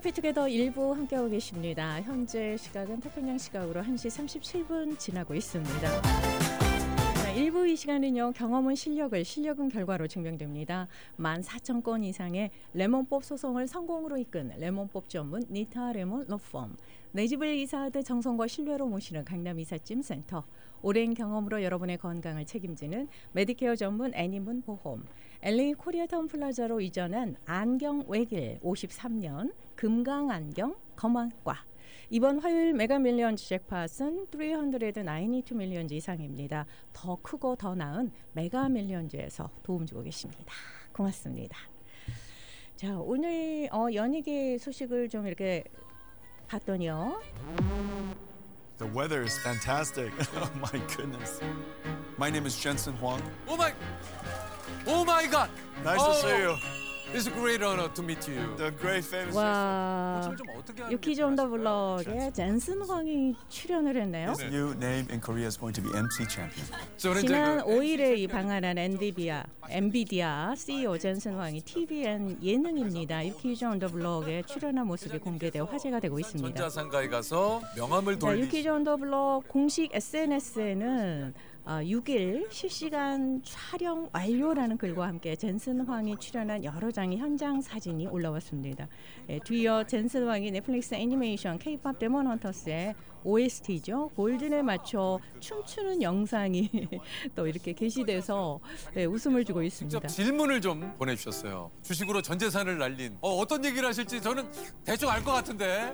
해피투게더 1부 함께하고 계십니다. 현재 시각은 태평양 시각으로 1시 37분 지나고 있습니다. 자, 1부 이 시간은요. 경험은 실력은 결과로 증명됩니다. 14,000건 이상의 레몬법 소송을 성공으로 이끈 레몬법 전문 니타 레몬 로펌. 내 집을 이사하듯 정성과 신뢰로 모시는 강남 이삿짐센터. 오랜 경험으로 여러분의 건강을 책임지는 메디케어 전문 애니문 보험. LA 코리아타운 플라자로 이전한 안경 외길 53년 금강안경 검안과. 이번 화요일 메가밀리언즈 잭팟은 392 밀리언즈 이상입니다. 더 크고 더 나은 메가밀리언즈에서 도움 주고 계십니다. 고맙습니다. 자, 오늘 연예계 소식을 좀 이렇게 봤더니요. The weather is fantastic. Oh my goodness. My name is Jensen Huang. Oh my God! Nice to see you. It's a great honor to meet you. The great famous. 와, 좀 어떻게 하는 유키 존더 블럭에 젠슨 황이 출연을 했네요. His new name in Korea is going to be MC Champion. 지난 5일에 이 방한한 엔비디아 CEO 젠슨 황이 TVN 예능입니다. 유키 존더 블럭에 출연한 모습이 공개되어 화제가 되고 있습니다. 전자상가에 가서 명함을 돌리시. 유키 존더 블럭 공식 SNS에는 6일 실시간 촬영 완료라는 글과 함께 젠슨 황이 출연한 여러 장의 현장 사진이 올라왔습니다. 뒤이어 젠슨 황이 넷플릭스 애니메이션 K-pop 데몬 헌터스의 OST죠. 골든에 맞춰 춤추는 영상이 또 이렇게 게시돼서 웃음을 주고 있습니다. 직접 질문을 좀 보내주셨어요. 주식으로 전 재산을 날린 어떤 얘기를 하실지 저는 대충 알 것 같은데.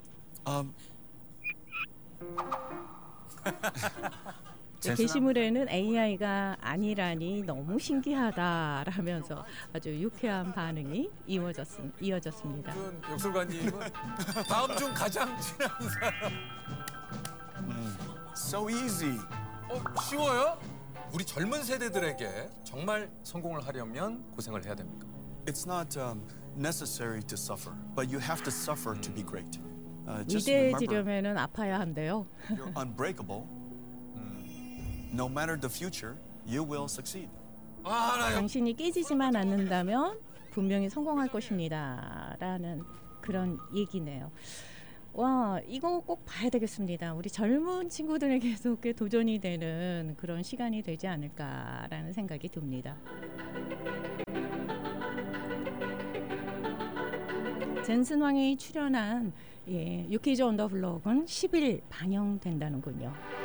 게시물에는 AI가 아니라니 너무 신기하다라면서 아주 유쾌한 반응이 이어졌습니다. 역술관님은 다음 중 가장 친한 사람. So easy. 쉬워요? 우리 젊은 세대들에게 정말 성공을 하려면 고생을 해야 됩니까? It's not necessary to suffer, but you have to suffer to be great. Just remember, 위대해지려면은 아파야 한대요. you're unbreakable. No matter the future, you will succeed. 당신이 깨지지만 않는다면 분명히 성공할 것입니다. 라는 그런 얘기네요. 와, 이거 꼭 봐야 되겠습니다. 우리 젊은 친구들에게도 꽤 도전이 되는 그런 시간이 되지 않을까라는 생각이 듭니다. 젠슨 황이 출연한 유키 존더 블럭은 10일 방영된다는군요.